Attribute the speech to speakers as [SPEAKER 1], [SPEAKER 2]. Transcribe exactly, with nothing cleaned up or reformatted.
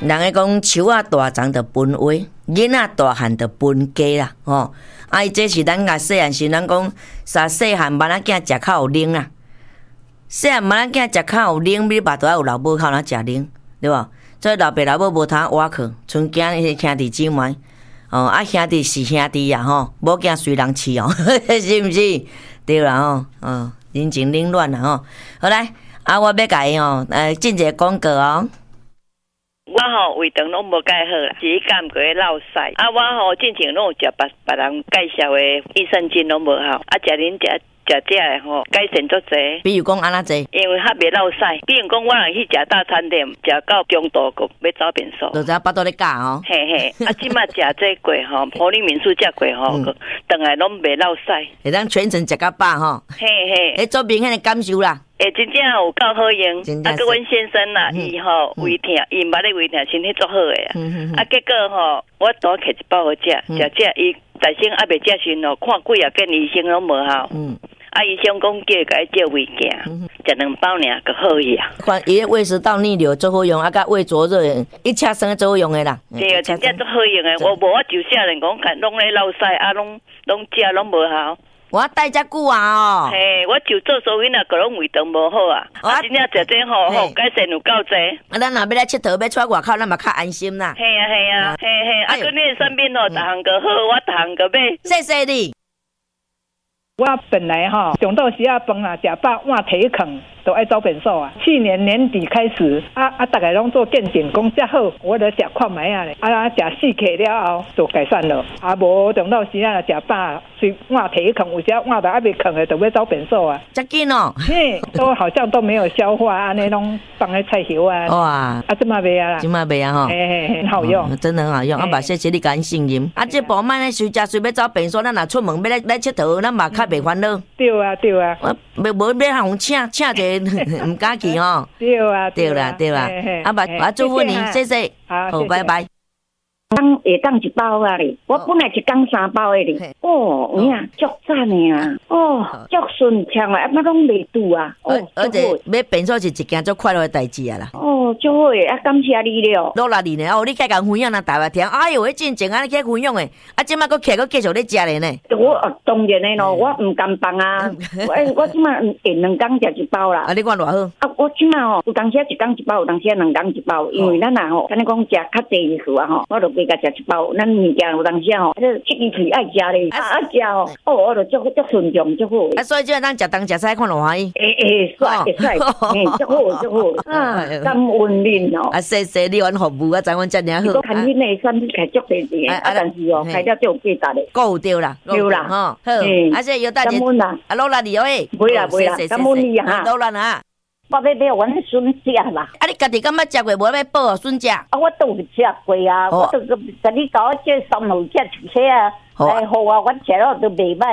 [SPEAKER 1] 人个讲树啊大长着分花，囡仔大汉着分家啦，吼、哦。啊，伊这是咱甲细汉时，咱讲啥细汉慢仔囝食较有灵啦。细汉慢仔囝食较有灵，你巴肚仔有老母口哪食灵，对无？所以老爸老母无通挖去，剩囝迄兄弟姊妹，哦，啊兄弟是兄弟啊，吼，某囝随人饲哦，是毋是？对啦吼，哦，人情冷暖啦吼。好来，啊，我要甲伊吼，呃，进一个广告哦。
[SPEAKER 2] 我吼胃肠拢无介好啦，只感觉落屎。啊，我吼之前拢有食别别人介绍的益生菌拢无好，啊，食恁食食这个吼改善足济。
[SPEAKER 1] 比如讲安怎济？
[SPEAKER 2] 因为较袂落屎。比如讲我若去食大餐店，食到中途个要走便所。
[SPEAKER 1] 就知巴肚咧教哦。
[SPEAKER 2] 嘿嘿，啊，即马食这过吼，普利民宿食过吼，顿来拢袂落屎。
[SPEAKER 1] 会当全程食到饱吼。
[SPEAKER 2] 嘿嘿。
[SPEAKER 1] 诶，做明显的感受啦。
[SPEAKER 2] 诶，真正有够好用，啊！佮阮先生啦，伊吼胃疼，伊捌咧胃疼，身体足好诶啊！啊，结果吼，我多摕一包好食，食食伊大先还袂食时咯，看几啊间医生拢无效。嗯，啊，医生讲叫伊甲伊借胃镜，食两包尔就好去啊。
[SPEAKER 1] 看伊个胃食道逆流最好用，啊，甲胃灼热一车生最好用诶啦。
[SPEAKER 2] 对啊，真正足好用诶，我无我就少年讲，看拢咧落屎，啊，拢拢食拢无效。
[SPEAKER 1] 我带遮久啊哦！
[SPEAKER 2] 嘿，我就做所以呐，个拢胃肠无好啊。啊，真正食这吼吼改善有够济。
[SPEAKER 1] 啊，咱若要来佚佗，要出外口，咱嘛较安心啦。
[SPEAKER 2] 嘿啊嘿啊，嘿嘿，啊，佮你的身边吼，逐项个好，我逐项个买。
[SPEAKER 1] 谢谢你。
[SPEAKER 3] 我本来哈中昼时啊饭啊食饱换体空都爱走便所啊。去年年底开始啊啊，大家拢做健检讲遮好，我著食看卖啊咧。啊食四克了后就改善了。啊无中昼时啊食饱，随换体空，有时换到还袂空的，就要走便所啊。
[SPEAKER 1] 遮紧哦。
[SPEAKER 3] 嘿，都好像都没有消化，安尼拢放在菜油啊。
[SPEAKER 1] 哇！
[SPEAKER 3] 啊，这嘛袂啊啦。
[SPEAKER 1] 这嘛袂啊吼。
[SPEAKER 3] 嘿嘿，很好用，
[SPEAKER 1] 真的很好用。啊，嘛谢谢你甲咱信任。啊，这步慢咧随食随要走便所，咱若出门要来来佚佗，咱嘛较袂烦恼。
[SPEAKER 3] 对啊对啊。
[SPEAKER 1] 我无无要互请请者，唔敢去吼。
[SPEAKER 3] 对啊
[SPEAKER 1] 对啦对啦。啊，嘛我祝福你，谢谢。好，拜拜。
[SPEAKER 4] 当下当一包啊咧，我本来一缸三包的咧。哦，有影足赞的啊！哦，足顺畅啊，啊，乜拢袂拄啊。
[SPEAKER 1] 哦，而且买便所是一件足快乐的代志啊啦。
[SPEAKER 4] 哦，足好诶，啊，感谢你了。
[SPEAKER 1] 落力你呢？哦，你开讲分享人台湾听，哎哟，迄真正安尼去分享诶，啊，即摆佫徛佫继续咧食咧呢。
[SPEAKER 4] 我当然诶咯，我毋甘放啊。我我即摆下两工食一包啦。
[SPEAKER 1] 啊，你看偌好？
[SPEAKER 4] 啊，我即摆吼有当时一工一包，有当时两工一包，因为咱啊吼，安尼讲食较济时啊吼，我就加甲食一包。咱物件有当时吼，这这支嘴爱食咧，啊啊食吼，哦，我就足足顺畅足好。
[SPEAKER 1] 啊，所以即个咱食东食西看偌欢喜。
[SPEAKER 4] 诶诶，帅会帅，嘿，足好足好啊，感恩恁哦。
[SPEAKER 1] 啊，谢谢你阮服务啊，知阮遮尔好。
[SPEAKER 4] 看恁诶产品开足济济，啊，但是哦，开了就有价值咧。
[SPEAKER 1] 够对啦，
[SPEAKER 4] 对啦，
[SPEAKER 1] 吼，好，啊，这有大姐，
[SPEAKER 4] 感恩啦，
[SPEAKER 1] 啊，老力你喂，
[SPEAKER 4] 袂啦袂啦，感恩你哈，
[SPEAKER 1] 老力啊。
[SPEAKER 4] 我要买阮孙食啦。
[SPEAKER 1] 啊，你家己敢捌食过，无要报哦，孙食。
[SPEAKER 4] 啊，我都有食过啊，我都甲你搞这三路这一车啊，哎好啊，我食了都袂歹。